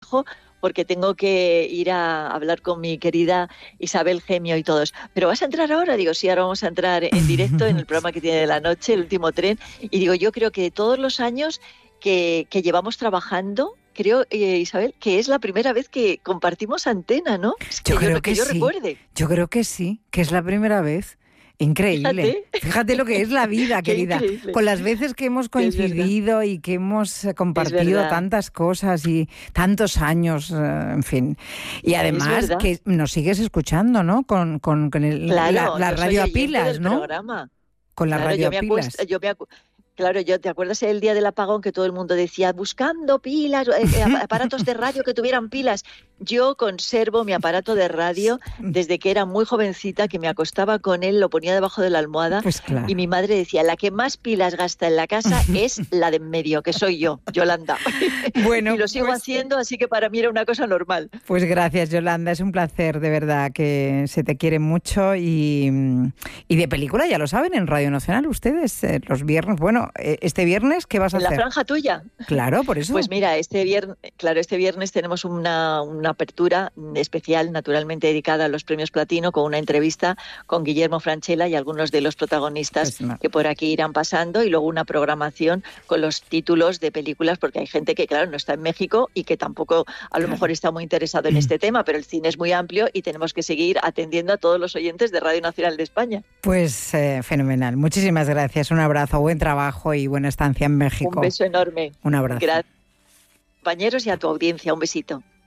dejo porque tengo que ir a hablar con mi querida Isabel Gemio y todos. ¿Pero vas a entrar ahora? Digo, sí, ahora vamos a entrar en directo en el programa que tiene de la noche, El Último Tren. Y digo, yo creo que todos los años que llevamos trabajando, creo, Isabel, que es la primera vez que compartimos antena, ¿no? Es que Yo creo que yo sí. recuerde. Yo creo que sí, que es la primera vez. Increíble. Fíjate lo que es la vida, querida. Increíble. Con las veces que hemos coincidido y que hemos compartido tantas cosas y tantos años, en fin. Y además que nos sigues escuchando, ¿no? Con la radio a pilas, ¿no? Programa. Con la radio a pilas. Claro, ¿te acuerdas el día del apagón que todo el mundo decía buscando pilas, aparatos de radio que tuvieran pilas? Yo conservo mi aparato de radio desde que era muy jovencita, que me acostaba con él, lo ponía debajo de la almohada, pues claro. Y mi madre decía, la que más pilas gasta en la casa es la de en medio, que soy yo, Yolanda. Bueno, y lo sigo haciendo, así que para mí era una cosa normal. Pues gracias, Yolanda, es un placer, de verdad, que se te quiere mucho y de película, ya lo saben, en Radio Nacional, ustedes, los viernes, bueno, este viernes, ¿qué vas a hacer? En la franja tuya. Claro, por eso. Pues mira, este viernes tenemos una apertura especial, naturalmente dedicada a los premios Platino, con una entrevista con Guillermo Francella y algunos de los protagonistas que por aquí irán pasando, y luego una programación con los títulos de películas, porque hay gente que, claro, no está en México y que tampoco a lo mejor está muy interesado en este tema, pero el cine es muy amplio y tenemos que seguir atendiendo a todos los oyentes de Radio Nacional de España. Pues fenomenal. Muchísimas gracias. Un abrazo, buen trabajo y buena estancia en México. Un beso enorme. Un abrazo. Gracias, compañeros, y a tu audiencia. Un besito.